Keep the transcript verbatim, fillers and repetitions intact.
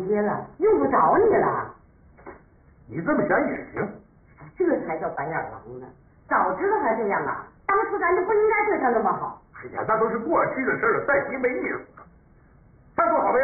爷了，用不着你了。 你这么想也行， 这才叫白眼狼呢！早知道他这样啊，当初咱就不应该对他那么好。 哎呀，那都是过去的事了，再提没意思。他说好的